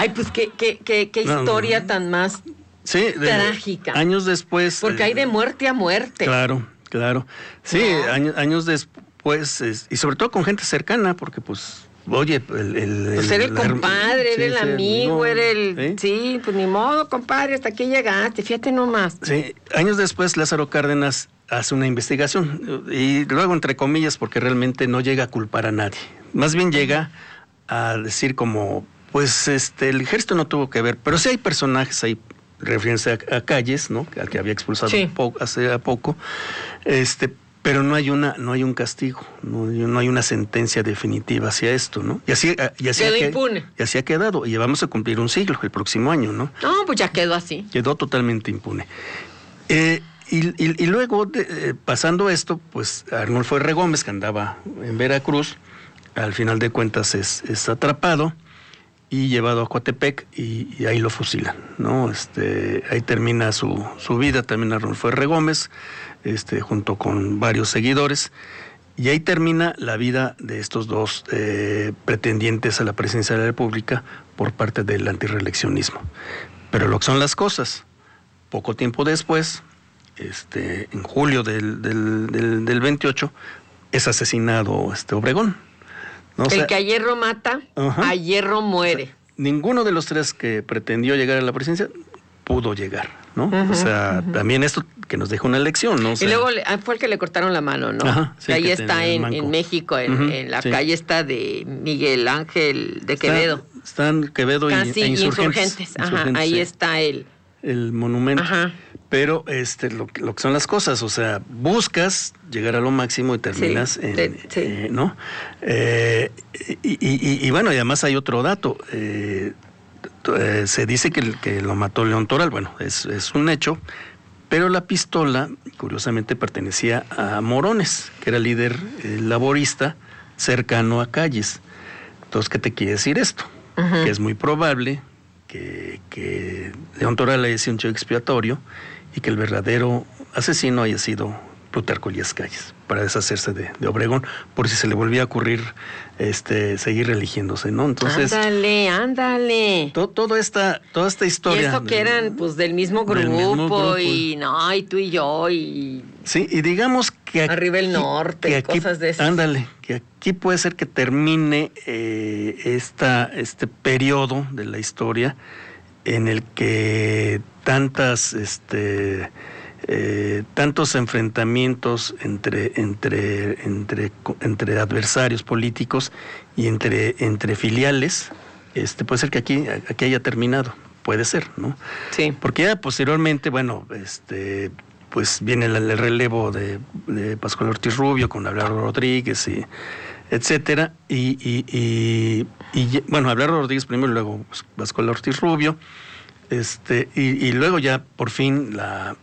Ay, pues qué historia tan más trágica. Años después. Porque hay de muerte a muerte. Claro. Sí, años después, y sobre todo con gente cercana, porque pues, oye, pues era el compadre, era el amigo, era el... Sí, pues ni modo, compadre, hasta aquí llegaste, fíjate nomás. Sí, años después Lázaro Cárdenas hace una investigación, y luego entre comillas, porque realmente no llega a culpar a nadie. Más bien llega a decir como, pues el ejército no tuvo que ver, pero sí hay personajes ahí, refiriéndose a Calles, ¿no? Al que había expulsado hace poco, pero no hay un castigo, no hay una sentencia definitiva hacia esto, ¿no? Y así quedó impune. Y así ha quedado, y vamos a cumplir un siglo el próximo año, ¿no? No, pues ya quedó así. Quedó totalmente impune. Y luego, pasando esto, pues Arnulfo R. Gómez, que andaba en Veracruz, al final de cuentas es atrapado y llevado a Coatepec y ahí lo fusilan, ¿no? Ahí termina su vida también Arnulfo R. Gómez, junto con varios seguidores, y ahí termina la vida de estos dos pretendientes a la presidencia de la República por parte del antirreeleccionismo. Pero lo que son las cosas, poco tiempo después, en julio del 28, es asesinado Obregón, ¿no? El que a hierro mata, a hierro muere. O sea, ninguno de los tres que pretendió llegar a la presidencia pudo llegar, ¿no? También esto que nos dejó una lección, ¿no? O sea, y luego fue el que le cortaron la mano, ¿no? Sí, ahí está en México, en la calle está de Miguel Ángel de Quevedo. Están Quevedo e Insurgentes. Ahí está el monumento. Pero lo que son las cosas, o sea, buscas llegar a lo máximo y terminas ¿no? Y bueno, y además hay otro dato. Se dice que lo mató León Toral, bueno, es un hecho, pero la pistola, curiosamente, pertenecía a Morones, que era líder laborista cercano a Calles. Entonces, ¿qué te quiere decir esto? Que es muy probable que León Toral haya sido un chivo expiatorio y que el verdadero asesino haya sido Plutarco Elías Calles, para deshacerse de Obregón, por si se le volvía a ocurrir seguir eligiéndose, ¿no? Entonces, ándale. Toda esta historia. Y eso que eran pues del mismo grupo, y tú y yo, y sí, y digamos que aquí, arriba el norte, que aquí, cosas de esas. Ándale, que aquí puede ser que termine este periodo de la historia en el que tantos enfrentamientos entre adversarios políticos y entre filiales, puede ser que aquí haya terminado, puede ser, ¿no? Sí. Porque ya posteriormente, bueno, pues viene el relevo de Pascual Ortiz Rubio con Abelardo Rodríguez y etcétera, y bueno, Abelardo Rodríguez primero y luego Pascual Ortiz Rubio, y luego ya por fin